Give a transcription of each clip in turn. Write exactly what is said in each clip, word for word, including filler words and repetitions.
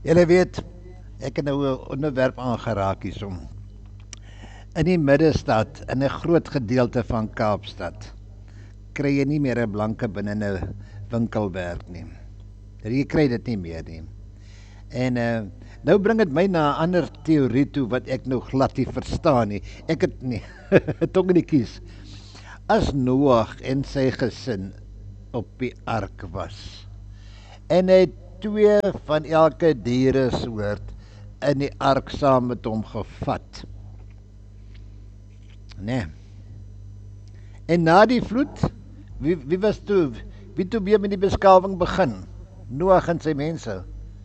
Julle weet, ek het nou 'n onderwerp aangeraak hiersom. In die middestad, in 'n groot gedeelte van Kaapstad, kry jy nie meer 'n blanke binne 'n winkel werk nie. Jy kry dit nie meer nie. En uh, nou bring dit my na 'n ander teorie toe wat ek nou glad nie verstaan nie. Ek het nie tong in die kies. As Noag en sy gesin op die ark was en hy twee van elke dieresoort in die ark saam met hom gevat. Nee. En na die vloed, wie, wie was toe, wie toe weer met die beskawing begin? Noag en sy mense.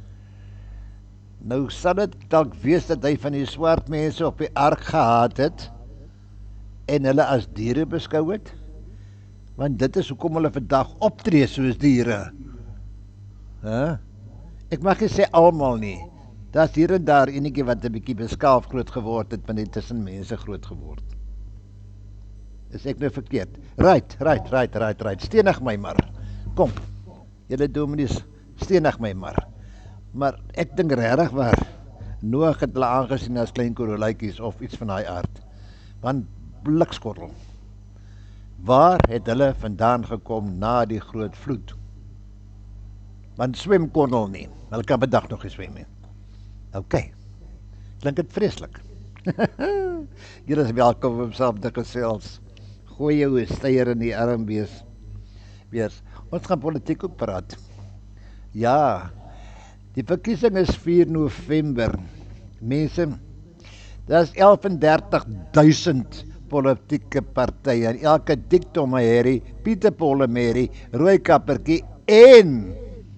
Nou sal dit dalk wees dat hy van die swart mense op die ark gehaat het en hulle as diere beskou het, want dit is hoekom hulle vandag optree soos diere. Huh? Ek mag nie sê almal nie. Daar's hier en daar enetjie wat 'n bietjie beskaaf groot geword het, maar net tussen mense groot geword. Is ek nou verkeerd? Right, right, right, right, right. Stenig my maar. Kom. Julle dominees, stenig my maar. Maar ek dink regtig waar Noag het hulle aangesien as klein korreltjies of iets van daai aard. Want blikskottel. Waar het hulle vandaan gekom na die groot vloed? Want swem kon hulle nie. Hulle kan bedag nog geswem nie. OK. Klink dit vreeslik. Julle is welkom om saam te gesels. Gooi jou steier in die arm wees. Wees. Ons gaan politiek ook praat. Ja. Die verkiesing is vier November. Mense, daar is elf en dertig duisend politieke partye en elke Dick Tom Harry, Pieter Paul Mary, Roy Kappertjie en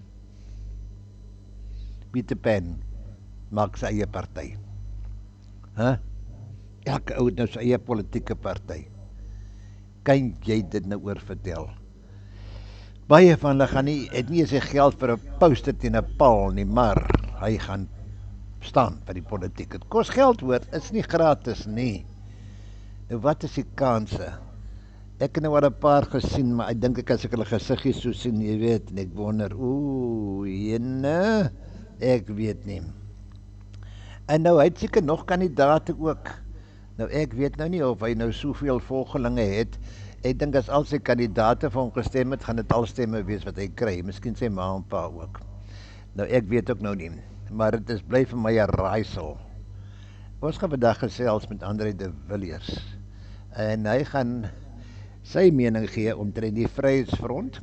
Pieter Pan maak sy eie party. Huh? Elke ou het nou sy eie politieke party. Kan jy dit nou oor vertel? Baie van hulle gaan nie, het nie sy geld vir 'n poster teen 'n paal nie, maar hy gaan staan vir die politiek. Dit kos geld hoor, is nie gratis nie. Nou wat is die kanse? Ek het nou al 'n paar gesien, maar ek dink ek as ek hulle gesiggies so sien, jy weet, en ek wonder, ooh, jene, ek weet nie. En nou, hy het seker nog kandidaate ook. Nou, ek weet nou nie of hy nou soveel volgelinge het. Ek dink as al sy kandidaate vir hom gestem het, gaan dit al stemme wees wat hy kry. Miskien sy ma en pa ook. Nou, ek weet ook nou nie. Maar dit is bly vir my 'n raaisel. Ons gaan vandag gesels met André de Villiers. En hy gaan sy mening gee omtrent die Vryheidsfront.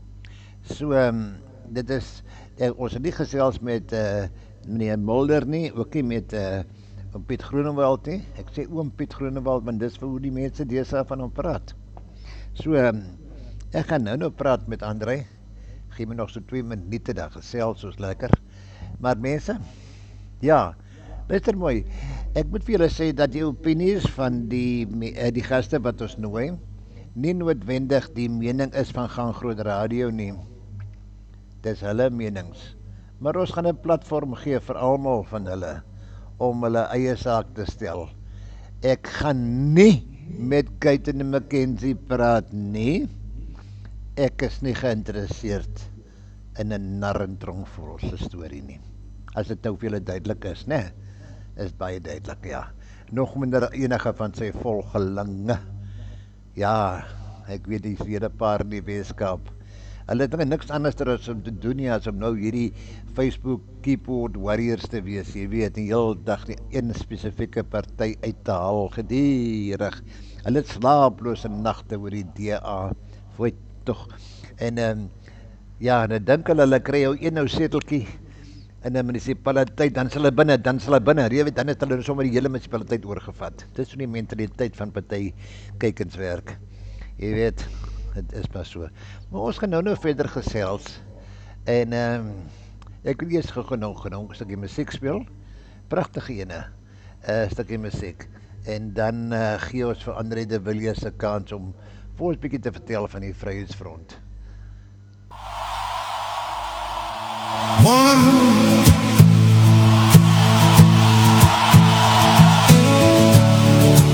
So, um, dit is, eh, ons het nie gesels met uh, meneer Mulder nie, ook nie met uh, oom Piet Groenewald nie. Ek sê oom Piet Groenewald, want dis vir hoe die mense deesdae van hom praat. So, um, ek gaan nou nou praat met André. Gee my nog so twee minute daar gesels, soos lekker. Maar mense, ja, luister mooi. Ek moet vir julle sê dat die opinies van die, die gaste wat ons nooi, nie noodwendig die mening is van Gaan Groot Radio nie. Dis hulle menings. Maar ons gaan 'n platform gee vir almal van hulle, om hulle eie saak te stel. Ek gaan nie met Kate en McKenzie praat nie. Ek is nie geïnteresseerd in 'n narrentronkvolse storie nie. As dit nou vir julle duidelik is, né? Is baie duidelik, ja. Nog minder enige van sy volgelinge. Ja, ek weet die weer 'n paar in die Weskaap. Hulle het niks anders as om te doen nie, as om nou hierdie Facebook keyboard warriors te wees, jy weet, die hele dag die een spesifieke party uit te haal, gedierig. Hulle het slaaplose nagte oor die D A, voet tog. En, um, ja, dan dink hulle, hulle kry jou een nou seteltjie in 'n munisipaliteit, dan sal hulle binne, dan sal hulle binne, jy weet, dan het hulle sommer die hele munisipaliteit oorgevat. Dit is so die mentaliteit van party kykenswerk. Jy weet, dit is maar so. Maar ons gaan nou nou verder gesels, en um, ek wil eers genoeg genoeg, 'n stukkie musiek speel, pragtige ene, 'n uh, stukkie musiek, en dan uh, gee ons vir André de Villiers 'n kans om vir ons bietjie te vertel van die Vryheidsfront. One